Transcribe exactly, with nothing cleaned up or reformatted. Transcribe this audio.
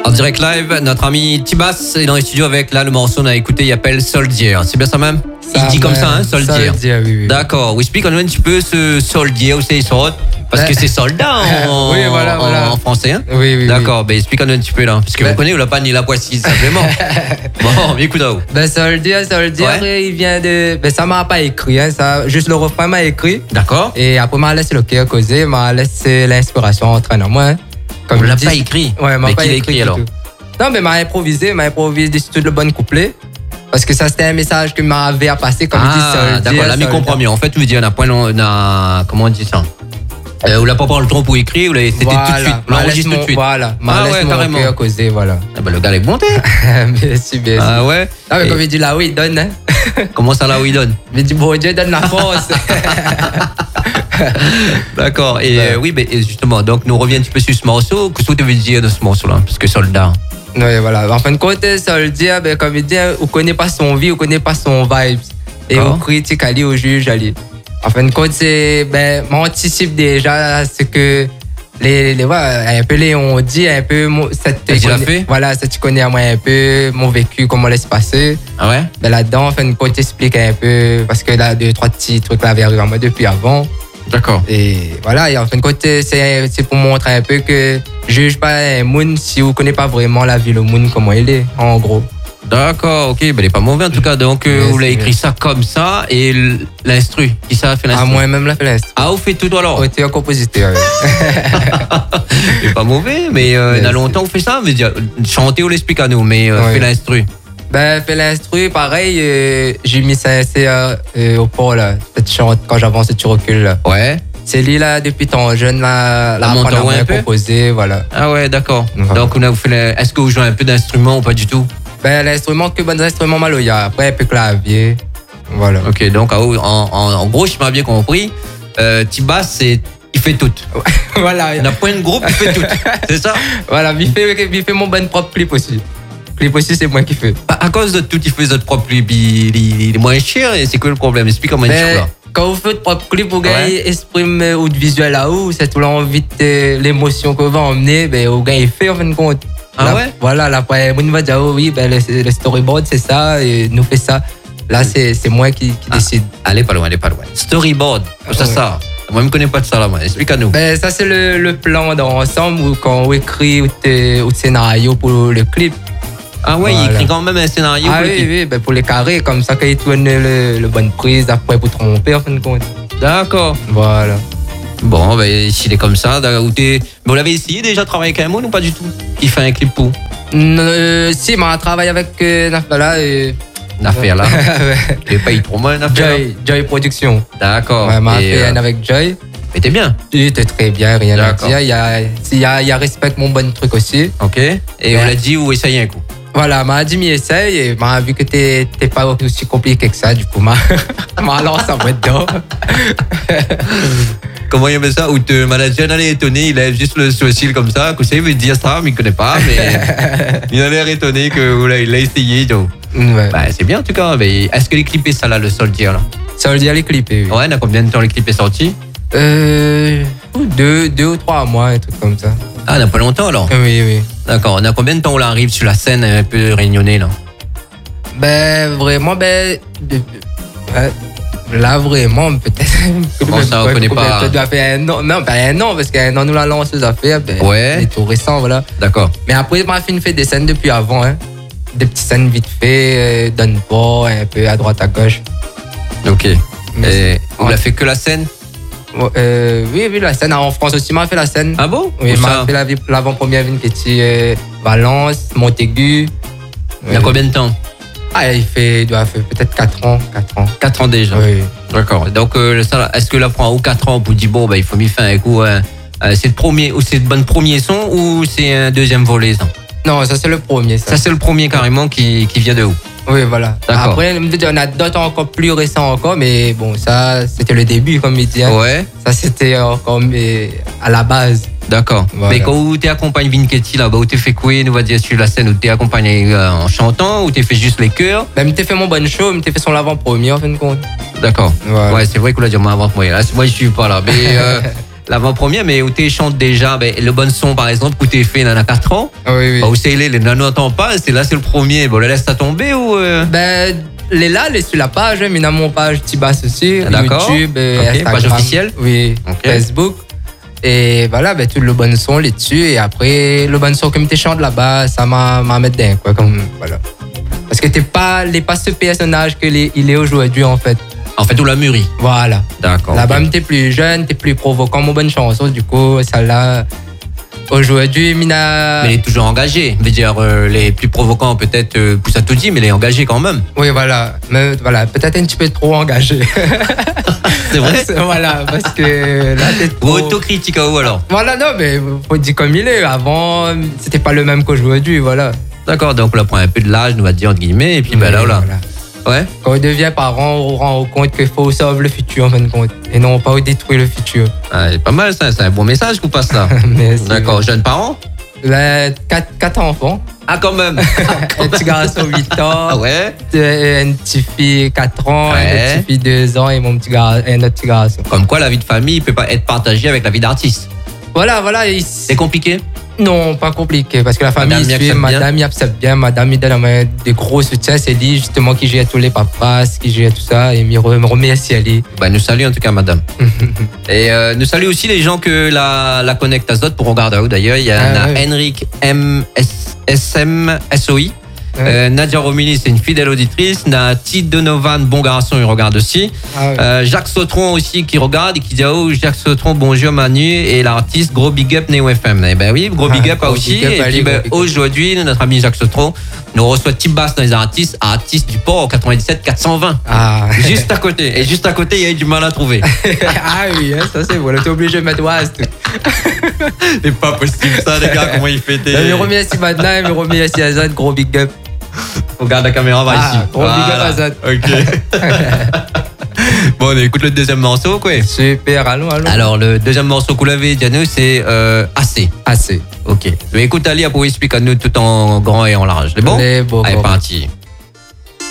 En direct live, notre ami Tibas est dans les studios avec là le morceau qu'on a écouté, il appelle Soldier. C'est bien ça même? Ça Il dit comme même. ça, hein, Soldier. Soldier, oui, oui. D'accord. We speak un petit peu ce Soldier, où c'est sort parce que c'est soldat en, Oui, voilà, en, voilà. en français. Hein? Oui, oui. D'accord, ben explique un petit peu là, parce que Ben- vous connaissez ou la panne, il a poissy simplement. Bon, écoute là. Ben, Soldier, Soldier, Ouais. il vient de. Ben, ça m'a pas écrit, hein. Ça, juste le refrain m'a écrit. D'accord. Et après, m'a laissé le cœur causer, m'a laissé l'inspiration entraîner moi. Hein. On l'a je pas dis- écrit. Ouais, m'a Mais pas qui l'a écrit écrit du alors? tout. Non, mais m'a improvisé, m'a improvisé tout le bon couplet. Parce que ça, c'était un message que m'avait à passer, comme il dit Ah, Soldier. d'accord, l'ami Soldier. comprend mieux. En fait, tu veux dire, on a point, on a, comment on dit ça? Euh, on l'a pas parlé le temps pour écrire, ou l'a- c'était tout de Voilà, suite, on m'a laissé l'enregistre tout de mon- suite. Voilà, m'a Ah laissé ouais, mon carrément. cœur causer, voilà. Ah bah, le gars est monté. bien sûr, bien sûr. Ah ouais? Ah, mais Et comme il dit là, oui, il donne, hein. comment ça là où il donne? Il dit, bon Dieu, donne la force. D'accord. Et Ouais. euh, oui, mais et justement, donc nous reviens un petit peu sur ce morceau. Qu'est-ce que tu veux dire de ce morceau-là? Parce que soldat. Oui, voilà. En fin de compte, Soldier, ben, comme il dit, on ne connaît pas son vie, on ne connaît pas son vibes. Et Ah. on critique, aller au juge, aller. En fin de compte, c'est, ben, m'anticipe déjà ce que les, les, ouais, un peu les on dit, un peu, mon- ça te Et tu l'as connais- fait? Voilà, ça tu connais à moi un peu, mon vécu, comment laisse passer. Ah ouais? Ben, là-dedans, en fin de compte, t'expliques un peu, parce que là, deux, trois petits trucs là avaient arrivé à moi depuis avant. D'accord. Et voilà, et en fin de compte, c'est, c'est pour montrer un peu que je juge pas un monde si vous ne connaissez pas vraiment la vie, le monde, comment il est, en gros. D'accord, ok, ben il est pas mauvais en tout cas. Donc euh, Yes, vous l'avez yes. écrit ça comme ça et l- l'instru, qui ça a fait À l'instru? moi-même, la fait Ah, vous faites tout alors? Auteur, compositeur. oui. C'est pas mauvais, mais euh, il y a Yes. longtemps vous faites ça, mais dire, chanter ou l'explique à nous, mais euh, Ouais. fait l'instru. Ben, fait l'instru, pareil, euh, j'ai mis ça assez euh, euh, au port, là. Cette chante, quand j'avance, tu recules, là. Ouais. C'est lui, là, depuis ton jeune, là, La là, monte en haut un peu? composé, voilà. Ah ouais, d'accord. Ouais. Donc on a vous fait la- est-ce que vous jouez un peu d'instrument ou pas du tout? Ben, l'instrument, que bon instrument maloya. Après, un peu clavier. Voilà. Ok, donc ah oui, en, en, en gros, je m'as bien compris. Euh, Tibas, c'est il fait tout. voilà. On a point de groupe, il fait tout. C'est ça? Voilà, il fait, il fait mon bon propre clip aussi. Clip aussi, c'est moi qui fais. À à cause de tout, il fait votre propre clip, il, il- il est moins cher et c'est quoi le problème? Explique comment il Mais est là. quand vous faites propre clip, vous Ouais. gagnez exprime euh, ou de visuel là-haut, c'est tout l'envie de l'émotion que vous emmener, ben, vous gagnez fait en fin de compte. Ah Là, ouais? Voilà, là, après, on va dire, oh oui, ben, le, le storyboard, c'est ça, et nous fait ça. Là, c'est c'est moi qui, qui Ah. décide. Allez, pas loin, allez, pas loin. Storyboard, ça, Ouais. ça. Moi, je ne connais pas de ça là, moi. Explique à nous. Ben, ça, c'est le, le plan d'ensemble où quand on écrit ou te- ou le scénario pour le clip. Ah ouais, il Voilà. écrit quand même un scénario. Ah pour le oui, clip. oui, ben, pour les carrés, comme ça, quand il tourne le, le bonne prise, après pour tromper, en fin de compte. D'accord. Voilà. Bon, ben, s'il est comme ça, d'accord, ou t'es- mais vous l'avez essayé déjà de travailler avec un monde ou pas du tout? Qui fait un clip pour Euh, si, mais on travaille avec euh, Nafala, euh, une affaire là. ouais. Tu payes trop mal une affaire. Joy, Joy Production. D'accord. Ouais, m'a Et, fait euh, un avec Joy. mais t'es bien. Il était très bien, rien à D'accord. dire. Il y a, il y a, il y a respect mon bon truc aussi. Ok. Et Ouais. on l'a dit, ou essayez un coup. Voilà, m'a dit, m'y essaye et m'a vu que t'es t'es pas aussi compliqué que ça, du coup, m'a m'a lancé en dedans. Comment il aimait ça? Ou te manager allait étonné, il lève juste le sourcil comme ça. Comme ça, il veut dire ça, mais il connaît pas. Mais il a l'air étonné que vous l'avez il l'a essayé. Donc. Ouais. Bah, c'est bien en tout cas. Mais est-ce que les clips est ça là, le Soldier là? Ça veut dire les clips. Oui. Ouais, on a combien de temps les clips est sorti? Euh, deux, deux ou trois mois, un truc comme ça. Ah, on n'a pas longtemps alors. Oui, oui. D'accord. On a combien de temps on arrive sur la scène un peu réunionnée là? Ben, vraiment, ben. de- ouais, là, vraiment, peut-être. Comment ça, on connaît pas? Ça doit faire un an. Non, ben un an, parce qu'un an, nous la lance aux affaires. Ben, Ouais. c'est tout récent, voilà. D'accord. Mais après, ma fille fait des scènes depuis avant, hein. Des petites scènes vite fait, euh, donne pas, un peu à droite, à gauche. Ok. Mais Et on ouais. l'a fait que la scène? Ouais, euh, oui, oui, la scène en France aussi, m'a fait la scène. Ah bon? Oui, Où m'a ça? fait la- l'avant-première ville qui était euh, Valence, Montaigu. Il y a Euh, combien de temps? Ah, il fait, il doit faire peut-être quatre ans, quatre ans. quatre ans déjà. Oui. D'accord. Donc, euh, ça, est-ce que là, prend ou quatre ans pour dire, bon, bah, il faut m'y faire un coup, euh, euh, c'est le premier, ou c'est le bon premier son, ou c'est un deuxième volet, ça? Non, ça c'est le premier. Ça. Ça, c'est le premier carrément qui, qui vient de où? Oui, voilà. D'accord. Après, on a d'autres encore plus récents encore, mais bon, ça, c'était le début, comme il dit. hein. Ouais. Ça, c'était encore mais, à la base. D'accord. Voilà. Mais quand tu accompagnes Vinketti là-bas, où tu fait quoi, on va dire, sur la scène, où tu accompagné euh, en chantant, ou tu fait juste les chœurs? Même t'es fait mon bon show, même t'es fait son l'avant-premier, en fin de compte. D'accord. Voilà. Ouais, c'est vrai qu'on l'a dit, moi, avant moi. Là, moi, je suis pas là. Mais, euh, l'avant-première, mais où tu chantes déjà ben, le bon son, par exemple, où tu fait dans quatre ans. Oui, oui. Bah, où c'est les, les n'entend pas, c'est là, c'est le premier. Bon, le laisse ça tomber ou. Euh... Ben, les là, les sur la page, mais dans mon page Tibas aussi, D'accord. YouTube, et Okay, Instagram. page officielle. Oui, Okay. Facebook. Et voilà, ben, tout le bon son là-dessus. Et après, le bon son que tu chantes là-bas, ça m'a, m'a mis dedans, quoi. Comme, voilà. Parce que t'es pas, t'es pas ce personnage qu'il est, il est aujourd'hui, en fait. En fait, on l'a mûri. Voilà. D'accord. Là-bas, Okay. t'es plus jeune, t'es plus provoquant, mon bonne chanson. Du coup, ça là, aujourd'hui, Mina. Mais il est toujours engagé. Je veux dire, euh, les plus provocants, peut-être, euh, pousse à tout dit, mais il est engagé quand même. Oui, voilà. Mais voilà, peut-être un petit peu trop engagé. C'est vrai? Voilà, parce que là, t'es Ou trop. autocritique ou alors? Voilà, non, mais faut dire comme il est. Avant, c'était pas le même qu'aujourd'hui, voilà. D'accord, donc on prend un peu de l'âge, nous va dire, entre guillemets, et puis ben là, Mais là. voilà. Ouais. Quand on devient parent, on rend compte qu'il faut sauver le futur, en fin de compte. Et non pas détruire le futur. Ah, c'est pas mal ça, c'est un bon message qu'on passe là. Mais c'est- D'accord, jeunes parents? Là, quatre, quatre enfants. Ah, quand même. Un petit garçon huit ans. Ah ouais? euh, Une petite fille quatre ans. Ouais. Une petite fille deux ans. Et mon petit gar... et un autre petit garçon. Comme quoi, la vie de famille peut pas être partagée avec la vie d'artiste. Voilà, voilà. et C'est compliqué? Non, pas compliqué, parce que la famille Madame y suit, accepte bien? madame y accepte bien, madame il donne des gros soutiens, c'est lui justement qui gère tous les papas, qui gère tout ça, et me re- me remercie à lui. Bah, nous salue en tout cas, madame. Et euh, nous salue aussi les gens que la, la connectent à Zot pour regarder où d'ailleurs. Il y a Ah, na ouais. Henrik M S M S O I. Euh, Nadia Romini, c'est une fidèle auditrice. Nati Donovan, bon garçon, il regarde aussi. Ah, ouais. Euh, Jacques Sautron aussi qui regarde et qui dit oh Jacques Sautron, bonjour Manu et l'artiste gros big up Neo F M. Eh ben oui, gros big Ah, up à gros aussi. big up Et à puis lui, ben, gros big up. aujourd'hui, notre ami Jacques Sautron nous reçoit Tibas dans les artistes, artiste du port au quatre-vingt-dix-sept quatre cent vingt. Ah. Juste à côté. Et juste à côté, il y a eu du mal à trouver. Ah oui, hein, ça c'est bon, là t'es obligé de mettre Oise. C'est pas possible ça, les gars, comment il fait des... Je me remercie maintenant, je me remercie à Zad, gros big up. Regarde la caméra, va Ah, ici. gros big up à Zad. Ok. Bon, on écoute le deuxième morceau, quoi. Super, allons, allons. Alors, le deuxième morceau que vous l'avez dit à nous, c'est euh, Assez. Assez. Ok. Mais écoute, Ali, pour expliquer à nous tout en grand et en large. C'est bon? Les beaux Allez, gros. parti.